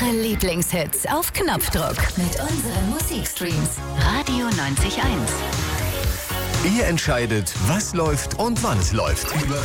Eure Lieblingshits auf Knopfdruck mit unseren Musikstreams. Radio 90.1. Ihr entscheidet, was läuft und wann es läuft.